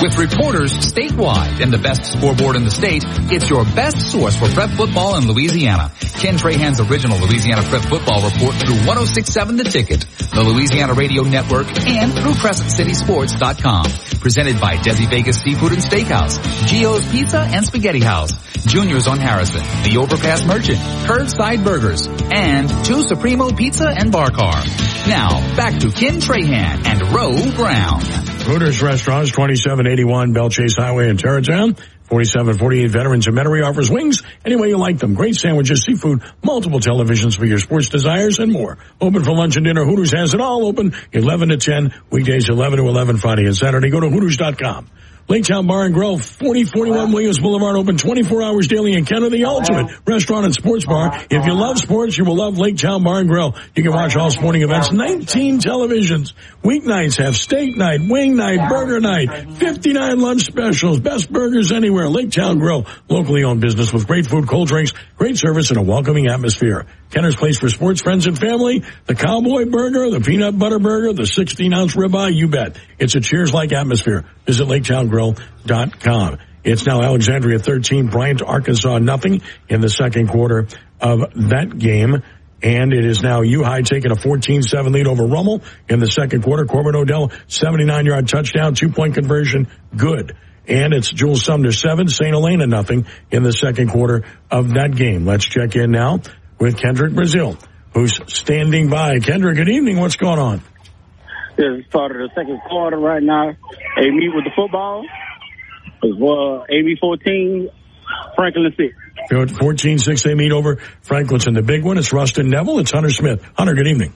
With reporters statewide and the best scoreboard in the state, it's your best source for prep football in Louisiana. Ken Trahan's original Louisiana Prep Football Report through 106.7 The Ticket, the Louisiana Radio Network, and through CrescentCitySports.com. Presented by Desi Vegas Seafood and Steakhouse, Gio's Pizza and Spaghetti House, Junior's on Harrison, The Overpass Merchant, Curbside Burgers, and 2 Supremo Pizza and Bar Car. Now, back to Ken Trahan and Roe Brown. Hooters Restaurants, 2781 Bell Chase Highway in Tarrytown. 4748 Veterans and Metairie offers wings any way you like them. Great sandwiches, seafood, multiple televisions for your sports desires, and more. Open for lunch and dinner. Hooters has it all open 11 to 10, weekdays 11 to 11, Friday and Saturday. Go to Hooters.com. Laketown Bar and Grill, 4041 Williams Boulevard, open 24 hours daily in Kenner, the ultimate restaurant and sports bar. If you love sports, you will love Laketown Bar and Grill. You can watch all sporting events, 19 televisions. Weeknights have steak night, wing night, burger night, 59 lunch specials, best burgers anywhere. Laketown Grill, locally owned business with great food, cold drinks, great service, and a welcoming atmosphere. Kenner's Place for sports, friends, and family. The Cowboy Burger, the Peanut Butter Burger, the 16-ounce ribeye, you bet. It's a Cheers-like atmosphere. Visit LaketownGrill.com. It's now Alexandria 13, Bryant, Arkansas, nothing in the second quarter of that game. And it is now U-High taking a 14-7 lead over Rummel in the second quarter. Corbin Odell, 79-yard touchdown, 2-point conversion, good. And it's Jules Sumner 7, St. Helena nothing in the second quarter of that game. Let's check in now with Kendrick Brazil, who's standing by. Kendrick, good evening. What's going on? It's started the second quarter right now. A meet with the football. As well, AB 14, Franklin 6. 14-6, they meet over Franklinton. The big one, it's Rustin Neville. It's Hunter Smith. Hunter, good evening.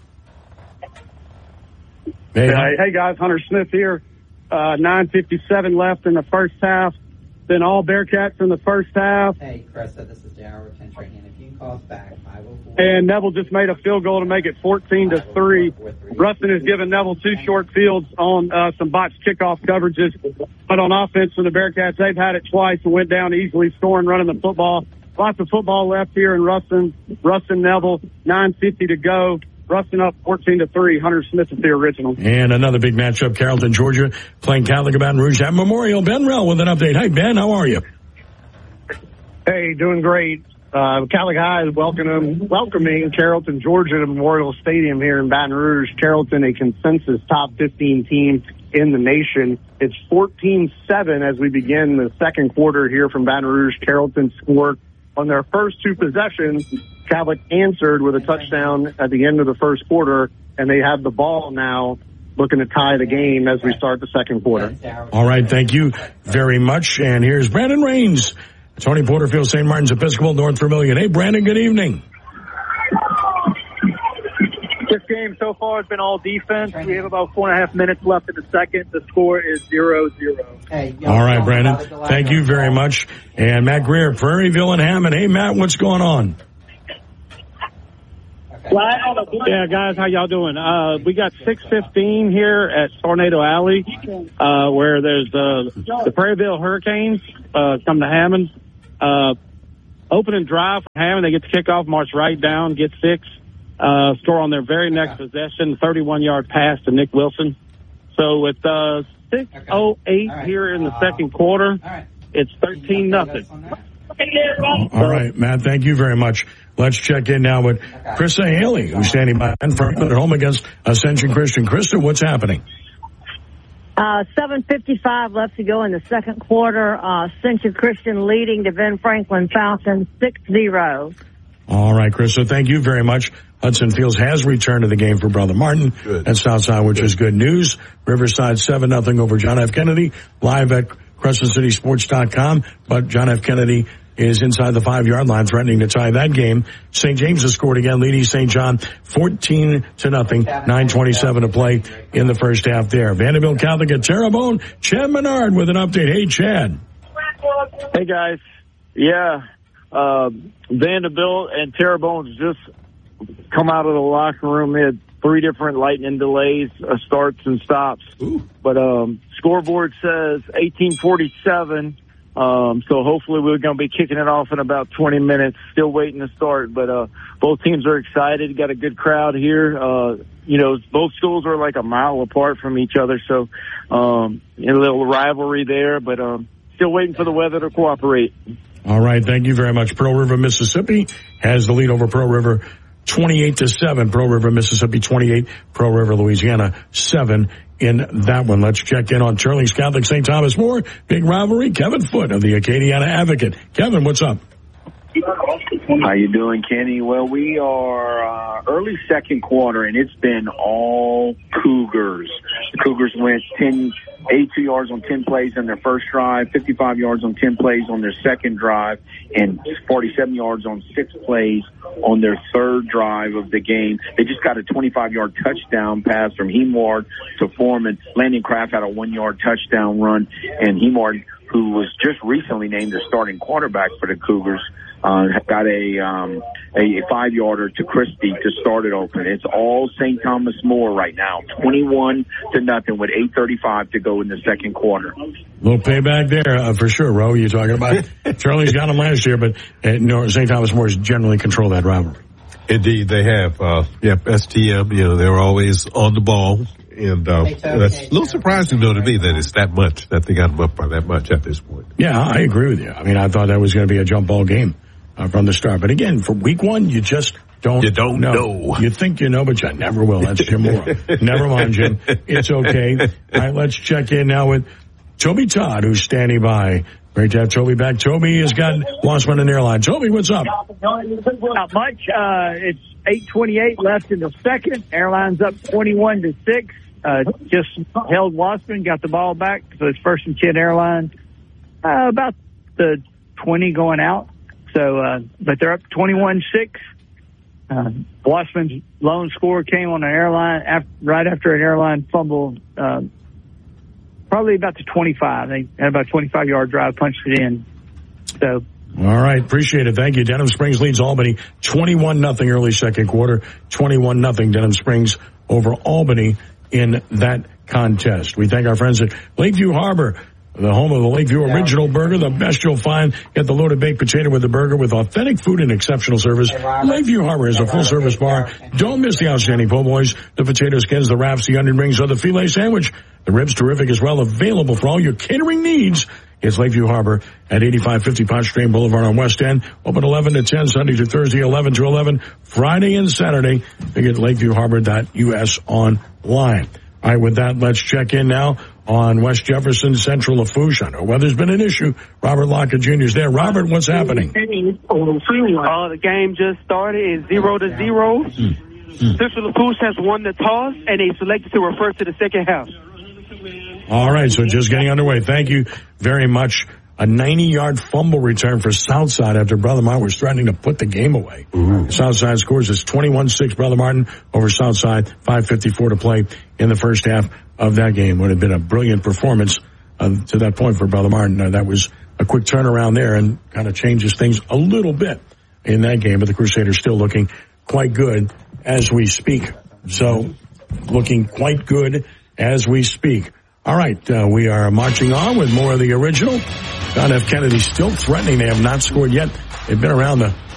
Hey guys, Hunter Smith here. 9:57 left in the first half. Then all Bearcats in the first half. Hey, Krista, this is J.R. with Ken Trahan. If you can call us back, 504. And Neville just made a field goal to make it 14-3. Rustin has given Neville 2 short fields on some botched kickoff coverages. But on offense for the Bearcats, they've had it twice and went down easily scoring, running the football. Lots of football left here in Rustin Neville, 9:50 to go. Rustin up 14-3. Hunter Smith is the original. And another big matchup, Carrollton, Georgia, playing Catholic of Baton Rouge at Memorial. Ben Rell with an update. Hey, Ben, how are you? Hey, doing great. Catholic High is welcoming Carrollton, Georgia to Memorial Stadium here in Baton Rouge. Carrollton, a consensus top 15 team in the nation. It's 14-7 as we begin the second quarter here from Baton Rouge. Carrollton scored on their first 2 possessions. Catholic answered with a touchdown at the end of the first quarter, and they have the ball now looking to tie the game as we start the second quarter. All right, thank you very much. And here's Brandon Raines, Tony Porterfield, St. Martin's Episcopal, North Vermilion. Hey, Brandon, good evening. This game so far has been all defense. We have about 4.5 minutes left in the second. The score is 0-0. Hey, all right, Brandon, thank you very much. And Matt Greer, Prairieville and Hammond. Hey, Matt, what's going on? Yeah, guys, how y'all doing? We got 6:15 here at Tornado Alley, where there's the Prairieville Hurricanes come to Hammond. Opening drive for Hammond, they get the kickoff, march right down, get 6, score on their very next possession, 31-yard pass to Nick Wilson. So with 6:08 here in the second quarter, it's 13-0. All right, Matt, thank you very much. Let's check in now with Krista Haley, who's standing by in front at home against Ascension Christian. Krista, what's happening? 7:55 left to go in the second quarter. Ascension Christian leading the Ben Franklin Falcons 6-0. All right, Krista, thank you very much. Hudson Fields has returned to the game for Brother Martin at Southside, which is good news. Riverside 7-0 over John F. Kennedy, live at CrescentCitySports.com. But John F. Kennedy is inside the 5-yard line, threatening to tie that game. St. James has scored again, leading St. John 14-0. 9:27 to play in the first half there. Vanderbilt Catholic at Terrebonne. Chad Menard with an update. Hey, Chad. Hey, guys. Yeah, Vanderbilt and Terrebonne just come out of the locker room. They had 3 different lightning delays, starts and stops. Ooh. But scoreboard says 18:47. So hopefully we're going to be kicking it off in about 20 minutes. Still waiting to start, but both teams are excited. Got a good crowd here. both schools are like a mile apart from each other. So, a little rivalry there, but, still waiting for the weather to cooperate. All right. Thank you very much. Pearl River, Mississippi has the lead over Pearl River 28-7. Pearl River, Mississippi 28. Pearl River, Louisiana 7 in that one. Let's check in on Teurlings Catholic St. Thomas More. Big rivalry. Kevin Foote of the Acadiana Advocate. Kevin, what's up? How you doing, Kenny? Well, we are early second quarter, and it's been all Cougars. The Cougars went 82 yards on 10 plays on their first drive, 55 yards on 10 plays on their second drive, and 47 yards on 6 plays on their third drive of the game. They just got a 25-yard touchdown pass from Hemard to Foreman. Landon Kraft had a 1-yard touchdown run, and Hemard, who was just recently named the starting quarterback for the Cougars, got a 5-yarder to Christie to start it open. It's all St. Thomas More right now, 21-0 with 8:35 to go in the second quarter. Little payback there for sure, Ro. You're talking about Charlie's got them last year, but St. Thomas More has generally controlled that rivalry. Indeed, they have. STM, they're always on the ball. And that's a little surprising, though, to me that it's that much, that they got them up by that much at this point. Yeah, I agree with you. I mean, I thought that was going to be a jump ball game from the start. But again, for week one, you just don't know. You think you know, but you never will. That's Jim Mora. Never mind, Jim. It's okay. All right, let's check in now with Toby Todd, who's standing by. Great to have Toby back. Toby has got Wassman and Airline. Toby, what's up? Not much. It's 8:28 left in the second. Airline's up 21-6. Just held Wassman, got the ball back. So it's 1st and 10 Airline. About the 20 going out. So, but they're up 21-6. Wassman's lone score came on an Airline right after an Airline fumble. Probably about the 25. They had about a 25-yard drive, punched it in. So. All right. Appreciate it. Thank you. Denham Springs leads Albany 21-0 early second quarter. 21-0 Denham Springs over Albany in that contest. We thank our friends at Lakeview Harbor, the home of the Lakeview Original Burger, the best you'll find. Get the loaded baked potato with the burger with authentic food and exceptional service. Lakeview Harbor is a full-service bar. Don't miss the outstanding po' boys, the potato skins, the wraps, the onion rings, or the filet sandwich. The ribs terrific as well, available for all your catering needs. It's Lakeview Harbor at 8550 Pottstrain Boulevard on West End. Open 11 to 10, Sunday to Thursday, 11 to 11, Friday and Saturday. Visit lakeviewharbor.us online. All right, with that, let's check in now on West Jefferson Central Lafourche. I know weather's been an issue. Robert Lockett Jr. is there. Robert, what's happening? The game just started. It's 0-0. Central Lafourche has won the toss, and they selected to refer to the second half. All right, so just getting underway. Thank you very much. A 90-yard fumble return for Southside after Brother Martin was threatening to put the game away. Southside scores. It's 21-6 Brother Martin over Southside. 5:54 to play in the first half of that game. Would have been a brilliant performance to that point for Brother Martin. That was a quick turnaround there and kind of changes things a little bit in that game. But the Crusaders still looking quite good as we speak. So looking quite good as we speak. All right, we are marching on with more of the original. John F. Kennedy still threatening. They have not scored yet. They've been around the